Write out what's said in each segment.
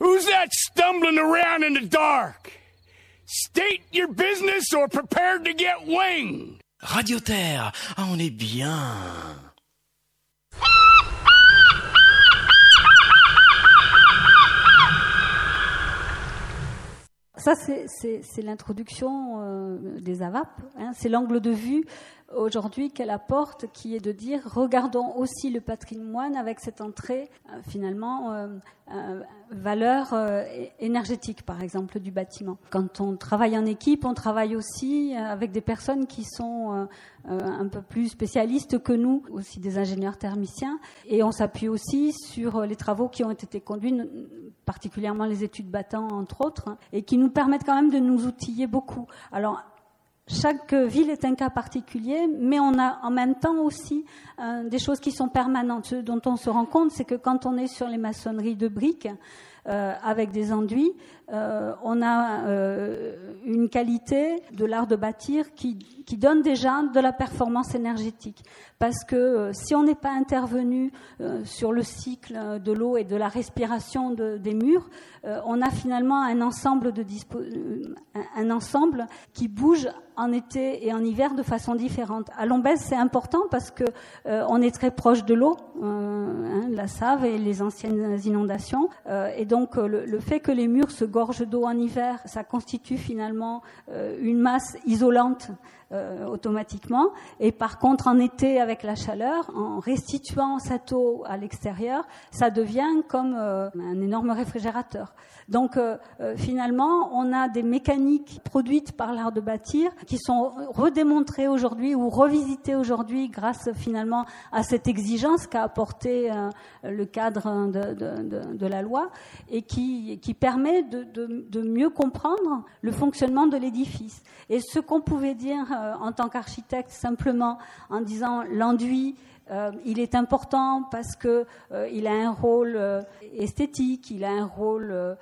Who's that stumbling around in the dark? State your business or prepare to get winged. Radio Terre, on est bien. Ça, c'est l'introduction des AVAP. Hein. C'est l'angle de vue aujourd'hui qu'elle apporte, qui est de dire regardons aussi le patrimoine avec cette entrée finalement valeur énergétique, par exemple, du bâtiment. Quand on travaille en équipe, on travaille aussi avec des personnes qui sont un peu plus spécialistes que nous, aussi des ingénieurs thermiciens, et on s'appuie aussi sur les travaux qui ont été conduits, particulièrement les études Battant, entre autres, et qui nous permettent quand même de nous outiller beaucoup. Alors, chaque ville est un cas particulier, mais on a en même temps aussi des choses qui sont permanentes. Ce dont on se rend compte, c'est que quand on est sur les maçonneries de briques, avec des enduits, on a une qualité de l'art de bâtir qui donne déjà de la performance énergétique. Parce que si on n'est pas intervenu sur le cycle de l'eau et de la respiration des murs, on a finalement un ensemble qui bouge en été et en hiver de façon différente. À Lombez, c'est important parce que on est très proche de l'eau, la Save et les anciennes inondations, et donc le fait que les murs se gorgent d'eau en hiver, ça constitue finalement une masse isolante automatiquement, et par contre en été avec la chaleur, en restituant cette eau à l'extérieur, ça devient comme un énorme réfrigérateur. Donc finalement on a des mécaniques produites par l'art de bâtir qui sont redémontrées aujourd'hui ou revisitées aujourd'hui grâce finalement à cette exigence qu'a apporté le cadre de la loi, et qui permet de mieux comprendre le fonctionnement de l'édifice. Et ce qu'on pouvait dire en tant qu'architecte simplement en disant l'enduit, il est important parce que il a un rôle esthétique, il a un rôle,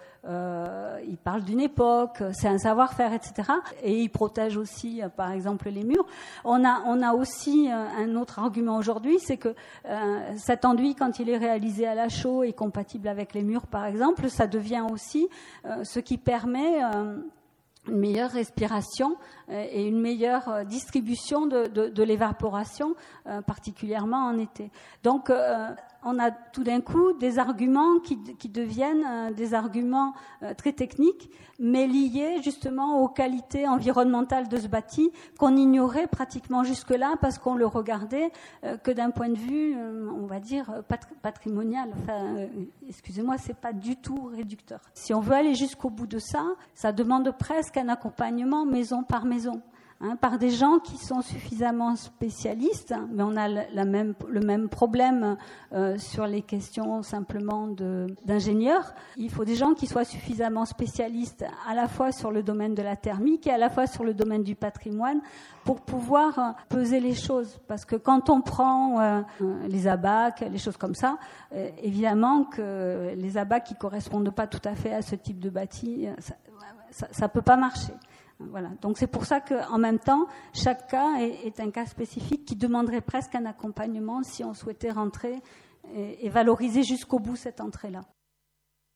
il parle d'une époque, c'est un savoir-faire, etc. Et il protège aussi, par exemple, les murs. On a aussi un autre argument aujourd'hui, c'est que cet enduit, quand il est réalisé à la chaux et compatible avec les murs, par exemple, ça devient aussi ce qui permet une meilleure respiration et une meilleure distribution de l'évaporation, particulièrement en été. Donc, on a tout d'un coup des arguments qui deviennent des arguments très techniques, mais liés justement aux qualités environnementales de ce bâti qu'on ignorait pratiquement jusque-là parce qu'on le regardait que d'un point de vue, on va dire, patrimonial. Enfin, excusez-moi, c'est pas du tout réducteur. Si on veut aller jusqu'au bout de ça, ça demande presque un accompagnement maison par maison. Par des gens qui sont suffisamment spécialistes, mais on a le même problème sur les questions simplement d'ingénieurs. Il faut des gens qui soient suffisamment spécialistes à la fois sur le domaine de la thermique et à la fois sur le domaine du patrimoine pour pouvoir peser les choses. Parce que quand on prend les abacs, les choses comme ça, évidemment que les abacs qui correspondent pas tout à fait à ce type de bâti, ça peut pas marcher. Voilà. Donc c'est pour ça qu'en même temps, chaque cas est un cas spécifique qui demanderait presque un accompagnement si on souhaitait rentrer et valoriser jusqu'au bout cette entrée-là.